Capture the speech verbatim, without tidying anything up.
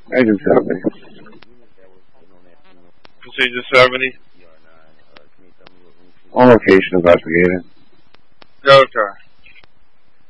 Agent seventy. Procedure seventy. On location investigating. Go, sir.